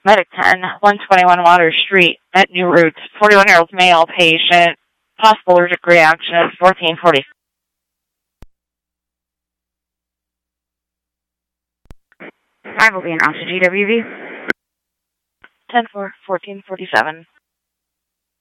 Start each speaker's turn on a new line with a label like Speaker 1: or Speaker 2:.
Speaker 1: Medic 10, 121 Water Street at New Routes, 41-year-old male patient, possible allergic reaction of 1440.
Speaker 2: I will be an officer GWV.
Speaker 1: 10-4, 1447.